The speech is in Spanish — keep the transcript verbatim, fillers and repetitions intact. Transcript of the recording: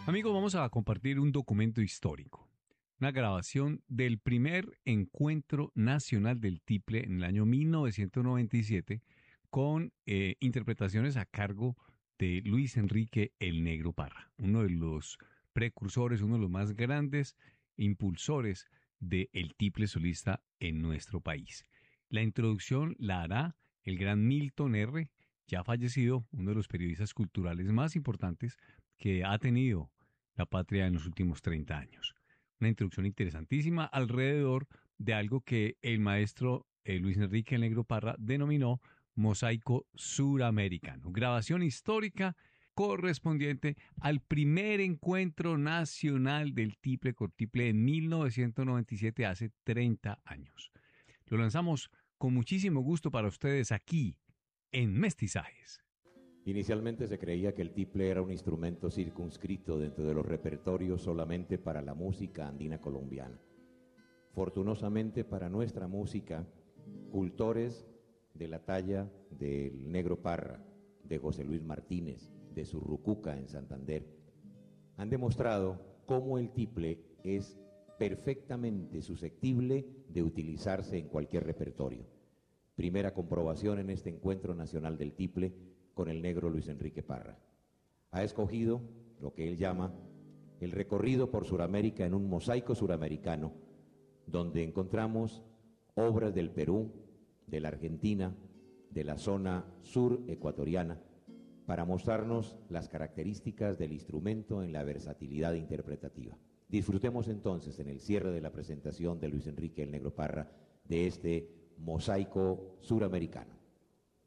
Amigos, vamos a compartir un documento histórico, una grabación del primer encuentro nacional del tiple en el año mil novecientos noventa y siete con eh, interpretaciones a cargo de Luis Enrique el Negro Parra, uno de los precursores, uno de los más grandes impulsores del tiple solista en nuestro país. La introducción la hará el gran Milton R., ya fallecido, uno de los periodistas culturales más importantes que ha tenido la patria en los últimos treinta años. Una introducción interesantísima alrededor de algo que el maestro eh, Luis Enrique el Negro Parra denominó mosaico suramericano. Grabación histórica correspondiente al primer encuentro nacional del tiple cortiple en mil novecientos noventa y siete, hace treinta años. Lo lanzamos con muchísimo gusto para ustedes aquí en Mestizajes. Inicialmente se creía que el tiple era un instrumento circunscrito dentro de los repertorios solamente para la música andina colombiana. Fortunosamente para nuestra música, cultores de la talla del Negro Parra, de José Luis Martínez, de Surrucuca en Santander, han demostrado cómo el tiple es perfectamente susceptible de utilizarse en cualquier repertorio. Primera comprobación en este encuentro nacional del tiple con el negro Luis Enrique Parra. Ha escogido lo que él llama el recorrido por Suramérica en un mosaico suramericano, donde encontramos obras del Perú, de la Argentina, de la zona sur ecuatoriana, para mostrarnos las características del instrumento en la versatilidad interpretativa. Disfrutemos entonces, en el cierre de la presentación de Luis Enrique el Negro Parra, de este mosaico suramericano.